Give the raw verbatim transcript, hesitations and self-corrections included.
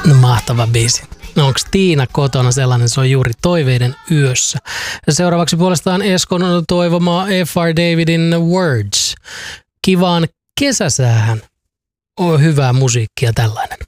No, mahtava biisi. No, onko Tiina kotona sellainen, se on juuri Toiveiden yössä. Ja seuraavaksi puolestaan Eskon toivoma F R. Davidin Words. Kivaan kesäsäähän on hyvää musiikkia tällainen.